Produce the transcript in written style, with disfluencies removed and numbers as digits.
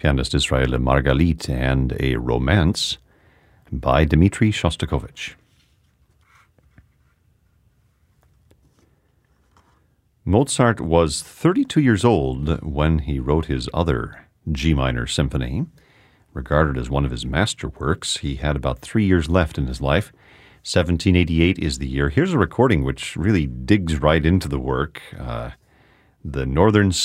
pianist Israel Margalit, and a Romance by Dmitri Shostakovich. Mozart was 32 years old when he wrote his other G minor symphony. Regarded as one of his masterworks, he had about 3 years left in his life. 1788 is the year. Here's a recording which really digs right into the work. The Northern